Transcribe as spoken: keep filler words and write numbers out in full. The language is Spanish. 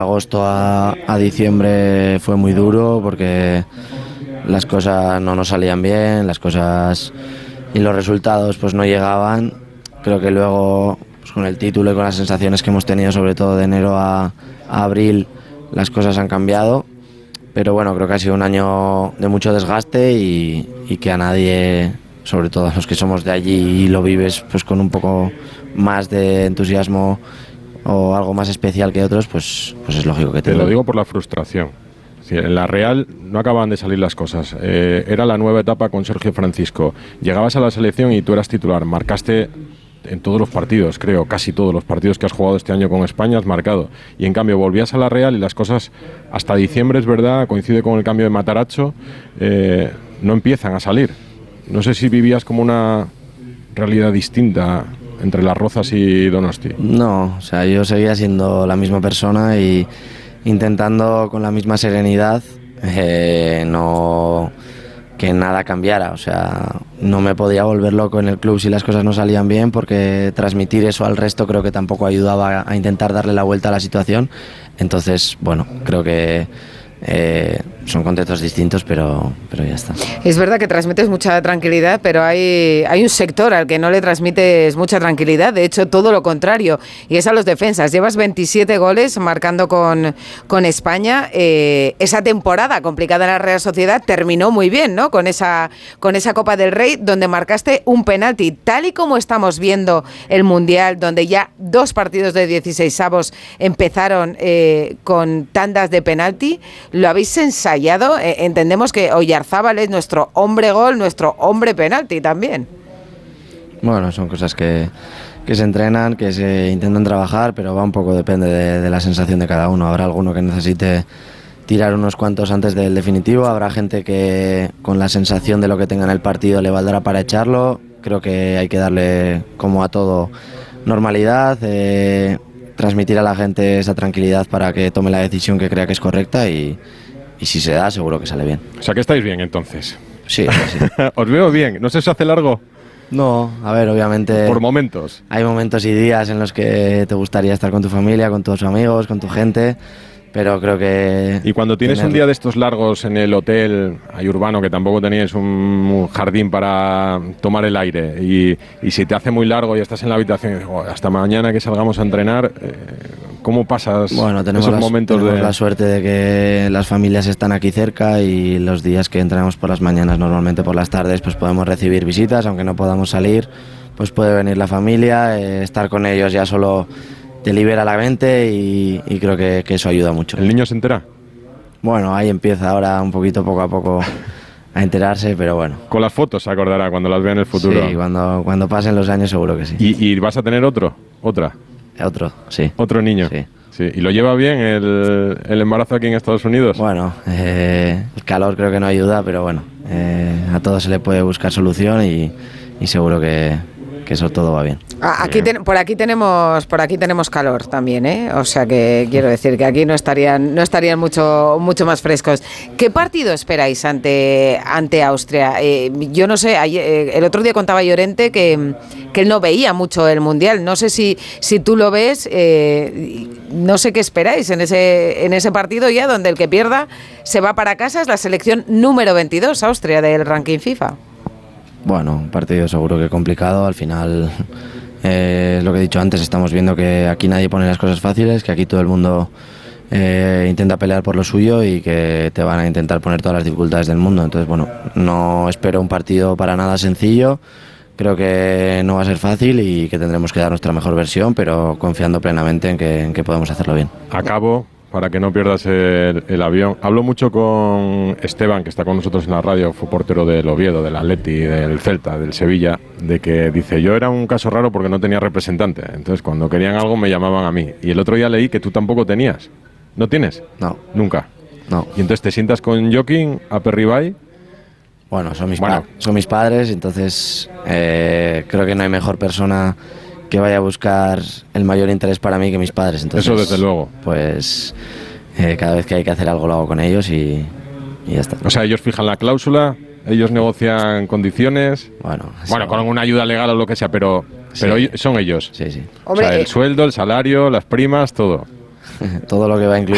Agosto a, a diciembre fue muy duro porque las cosas no nos salían bien, las cosas y los resultados pues no llegaban. Creo que luego pues, con el título y con las sensaciones que hemos tenido, sobre todo de enero a, a abril, las cosas han cambiado. Pero bueno, creo que ha sido un año de mucho desgaste y, y que a nadie, sobre todo a los que somos de allí y lo vives pues con un poco más de entusiasmo o algo más especial que otros, pues, pues es lógico que te, te lo digo por la frustración. En la Real no acababan de salir las cosas. Eh, era la nueva etapa con Sergio Francisco. Llegabas a la selección y tú eras titular. Marcaste en todos los partidos, creo, casi todos los partidos que has jugado este año con España has marcado. Y en cambio volvías a la Real y las cosas hasta diciembre, es verdad, coincide con el cambio de Matarazzo, eh, no empiezan a salir. No sé si vivías como una realidad distinta entre Las Rozas y Donosti. No, o sea, yo seguía siendo la misma persona y intentando con la misma serenidad eh, no que nada cambiara. O sea, no me podía volver loco en el club si las cosas no salían bien, porque transmitir eso al resto creo que tampoco ayudaba a intentar darle la vuelta a la situación. Entonces, bueno, creo que Eh, son contextos distintos, pero, pero ya está. Es verdad que transmites mucha tranquilidad, pero hay, hay un sector al que no le transmites mucha tranquilidad, de hecho todo lo contrario, y es a los defensas. Llevas veintisiete goles marcando con, con España. Eh, esa temporada complicada en la Real Sociedad terminó muy bien, ¿no? Con esa, con esa Copa del Rey, donde marcaste un penalti, tal y como estamos viendo el Mundial, donde ya dos partidos de dieciseisavos empezaron eh, con tandas de penalti. ¿Lo habéis ensayado? Eh, entendemos que Oyarzábal es nuestro hombre gol, nuestro hombre penalti también. Bueno, son cosas que, que se entrenan, que se intentan trabajar, pero va un poco, depende de, de la sensación de cada uno. Habrá alguno que necesite tirar unos cuantos antes del definitivo, habrá gente que con la sensación de lo que tenga en el partido le valdrá para echarlo. Creo que hay que darle, como a todo, normalidad, eh, transmitir a la gente esa tranquilidad para que tome la decisión que crea que es correcta y, y si se da, seguro que sale bien. O sea, que estáis bien, entonces. Sí, sí. Os veo bien. ¿No se os hace largo? No, a ver, obviamente... Por momentos. Hay momentos y días en los que te gustaría estar con tu familia, con tus amigos, con tu gente, pero creo que... Y cuando tienes tener... un día de estos largos en el hotel, hay urbano, que tampoco teníais un jardín para tomar el aire, y, y si te hace muy largo y estás en la habitación y dices, oh, hasta mañana que salgamos a entrenar, eh, ¿cómo pasas bueno, tenemos esos la, momentos tenemos de...? la suerte de que las familias están aquí cerca y los días que entrenamos por las mañanas, normalmente por las tardes, pues podemos recibir visitas, aunque no podamos salir, pues puede venir la familia, eh, estar con ellos ya solo te libera la mente y, y creo que, que eso ayuda mucho. ¿El niño se entera? Bueno, ahí empieza ahora un poquito, poco a poco, a enterarse, pero bueno. Con las fotos se acordará cuando las vea en el futuro. Sí, cuando, cuando pasen los años seguro que sí. ¿Y, y vas a tener otro? ¿Otra? Otro, sí. ¿Otro niño? Sí. Sí. ¿Y lo lleva bien el, el embarazo aquí en Estados Unidos? Bueno, eh, el calor creo que no ayuda, pero bueno, eh, a todo se le puede buscar solución y, y seguro que, que eso todo va bien. Aquí ten, por aquí tenemos por aquí tenemos calor también, ¿eh? O sea que quiero decir que aquí no estarían no estarían mucho mucho más frescos. ¿Qué partido esperáis ante ante Austria? Eh, yo no sé, ayer, eh, el otro día contaba Llorente que, que él no veía mucho el Mundial. No sé si si tú lo ves, eh, no sé qué esperáis en ese en ese partido ya donde el que pierda se va para casa. Es la selección número veintidós, Austria, del ranking FIFA. Bueno, un partido seguro que complicado. Al final, eh, lo que he dicho antes, estamos viendo que aquí nadie pone las cosas fáciles, que aquí todo el mundo eh, intenta pelear por lo suyo y que te van a intentar poner todas las dificultades del mundo. Entonces, bueno, no espero un partido para nada sencillo. Creo que no va a ser fácil y que tendremos que dar nuestra mejor versión, pero confiando plenamente en que, en que podemos hacerlo bien. Acabo, para que no pierdas el, el avión. Hablo mucho con Esteban, que está con nosotros en la radio, fue portero del Oviedo, del Atleti, del Celta, del Sevilla, de que dice, yo era un caso raro porque no tenía representante. Entonces, cuando querían algo me llamaban a mí. Y el otro día leí que tú tampoco tenías. ¿No tienes? No. Nunca. No. Y entonces te sientas con Joaquín, Aperribay. Bueno, son mis, bueno. Pa- son mis padres, entonces eh, creo que no hay mejor persona que vaya a buscar el mayor interés para mí que mis padres. Entonces, eso desde luego. Pues eh, cada vez que hay que hacer algo lo hago con ellos y, y ya está. O sea, ellos fijan la cláusula, ellos negocian condiciones. Bueno, bueno, con una ayuda legal o lo que sea, pero, sí. pero son ellos. Sí, sí. Hombre, o sea, el eh, sueldo, el salario, las primas, todo. Todo lo que va incluido